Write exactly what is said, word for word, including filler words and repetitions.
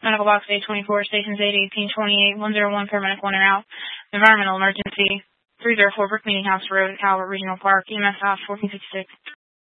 Medical box eight twenty-four, stations eight eighteen twenty-eight, one oh one, paramedic one are out. Environmental emergency, three oh four Brook Meeting House Road, Calvert Regional Park, E M S off fourteen fifty-six.